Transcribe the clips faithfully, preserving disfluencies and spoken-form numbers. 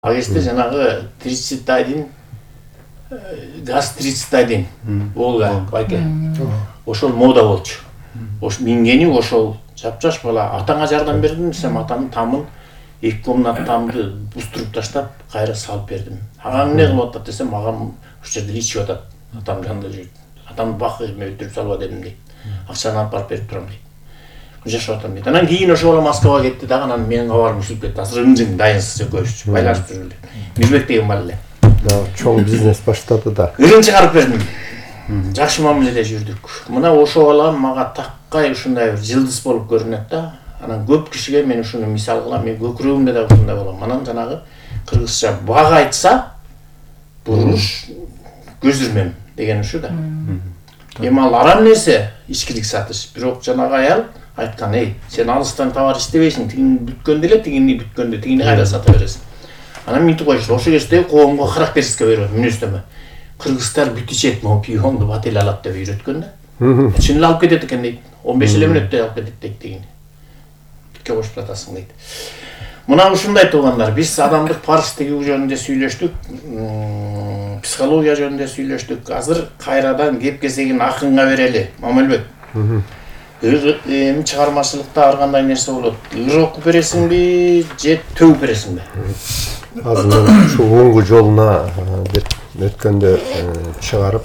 Ал кезде жанагы трицетадин, гастрицетадин болга байке. Ошол мода болчу. Ош мингени ошол жапжаш бала атаңа жардам бердим десем, атамдын тамын эки комнат тамды бустуруп таштап, кайра салып бердим. Агаң эмне кылып атат десем, агам ошол жерде ичип атат. Атам жанында жүрөт. Атамды бакы өлтүрүп салып дедим дейт. Акчаны алып барып берип турам дейт. Жашап атам дейт. Анан кийин ошол Москвага кетти дагы, анан менин кабарым үзүлүп кетти. Азыр ыңжың дайынсыз экөөбүз байланышып жүргүлө. Мирбек деген бала эле. Да, чоң бизнес баштады да. Ырын чыгарып бердим. Жакшы мамиледе жүрдүк. Мына ошол бала мага таккай ушундай бир жылдыз болуп көрүнөт да. Анан көп кишиге мен ушуну мисал кылам, мен көкүрөгүмдө да ушундай болом. Анан жанагы кыргызча бага айтса, буруш көзүрмөм деген ушу да. Эми ал арам нерсе ичкилик сатыш. Бирок жанагы аял айткан, эй, сен алыстан товар иштебейсиң, тигини бүткөндө эле, тигини бүткөндө, тигини кайра сата бересиң. Анан минтип коюшту. Ошол кезде коомго характеристика берип мүнөздөмө. Кыргыздар бүт ичет, могу пивонду батель алат деп үйрөткөн да. Чын эле алып кетет экен дейт. он беш эле мүнөттө алып кетет дейт тигини. Бүткө кошуп жатасың дейт. Мына ушундай туугандар, биз адамдык парыз тигүү жөнүндө сүйлөштүк, психология жөнүндө сүйлөштүк. Азыр кайрадан кеп кезегин акынга берели. Мамалбек. Эми чыгармачылыкта ар кандай нерсе болот. Ыр окуп бересиңби, же төгүп бересиңби? Азыр мен ушу оңгу жолуна деп өткөндө чыгарып,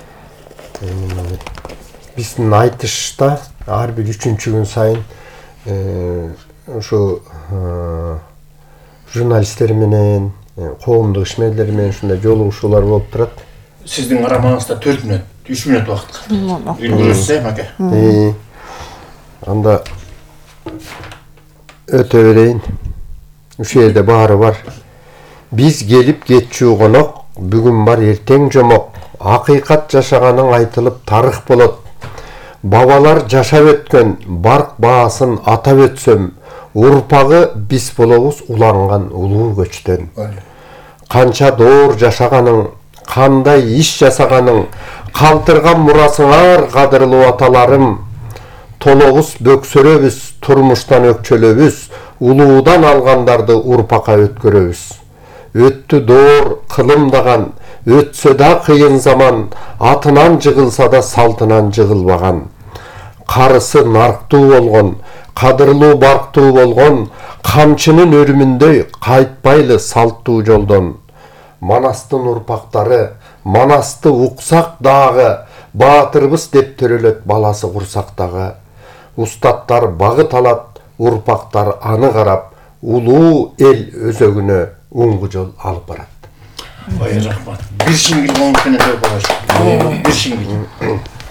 биздин айтышта ар бир үчүнчү күн сайын ушу журналисттер менен, коомдук ишмерлер менен ушундай жолугушуулар болуп турат. Сиздин карамагыңызда төрт мүнөт, үч мүнөт убакыт калды. Үлгүрөсүз, маке. Анда өтө берейин. Ушул жерде баары бар. Биз келип кетчү конок, бүгүн бар эртең жомок. Акыйкат жашаганың айтылып тарых болот. Бабалар жашап өткөн барк баасын атап өтсөм, урпагы биз болобуз уланган улуу көчтөн. Канча доор жашаганың, кандай иш жасаганың, калтырган мурасыңар кадырлуу аталарым. Толобуз бөксөрөбүз, турмуштан өкчөлөбүз, улуудан алгандарды урпакка өткөрөбүз. Өттү доор кылымдаган, өтсө да кыйын заман, атынан жыгылса да салтынан жыгылбаган. Карысы нарктуу болгон, кадырлуу барктуу болгон, камчынын өрүмүндөй кайтпайлы салттуу жолдон. Манастын урпактары, манасты уксак дагы, баатырбыз деп төрөлөт баласы курсактагы. Устаттар багыт алат, урпактар аны карап, улуу эл өзөгүнө оңгу жол алып барат. Ой, рахмат. Бир шиңгил коңуш менен деп коюш. Бир шиңгил.